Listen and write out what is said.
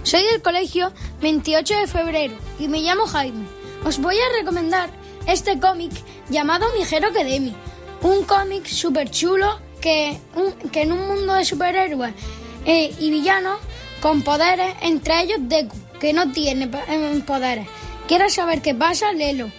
Soy del colegio 28 de febrero y me llamo Jaime. Os voy a recomendar este cómic llamado Mi Hero Academy. Un cómic súper chulo que en un mundo de superhéroes y villanos con poderes, entre ellos Deku, que no tiene poderes. ¿Quieres saber qué pasa? Léelo.